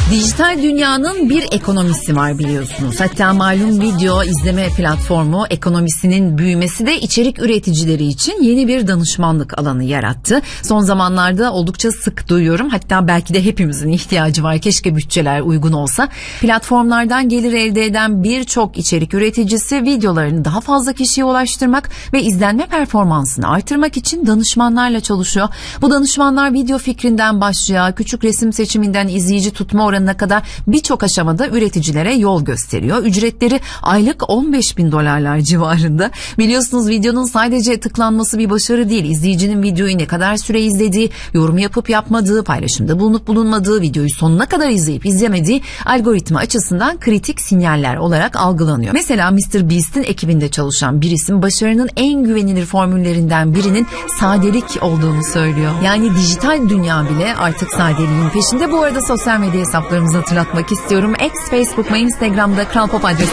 Dijital dünyanın bir ekonomisi var biliyorsunuz. Hatta malum video izleme platformu ekonomisinin büyümesi de içerik üreticileri için yeni bir danışmanlık alanı yarattı. Son zamanlarda oldukça sık duyuyorum. Hatta belki de hepimizin ihtiyacı var. Keşke bütçeler uygun olsa. Platformlardan gelir elde eden birçok içerik üreticisi videolarını daha fazla kişiye ulaştırmak ve izlenme performansını artırmak için danışmanlarla çalışıyor. Bu danışmanlar video fikrinden başlıyor, küçük resim seçiminden izleyici tutma oranına kadar birçok aşamada üreticilere yol gösteriyor. Ücretleri aylık $15.000 civarında. Biliyorsunuz videonun sadece tıklanması bir başarı değil. İzleyicinin videoyu ne kadar süre izlediği, yorum yapıp yapmadığı, paylaşımda bulunup bulunmadığı, videoyu sonuna kadar izleyip izlemediği algoritma açısından kritik sinyaller olarak algılanıyor. Mesela MrBeast'in ekibinde çalışan bir isim başarının en güvenilir formüllerinden birinin sadelik olduğunu söylüyor. Yani dijital dünya bile artık sadeliğin peşinde. Bu arada sosyal medya hesaplarımızı hatırlatmak istiyorum. X, Facebook ve Instagram'da Kral Pop adresi